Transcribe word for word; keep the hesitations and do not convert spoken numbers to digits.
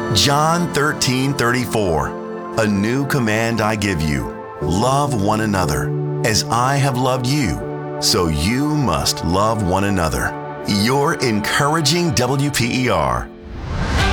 John thirteen thirty-four, a new command I give you, love one another. As I have loved you, so you must love one another. Your encouraging W P E R.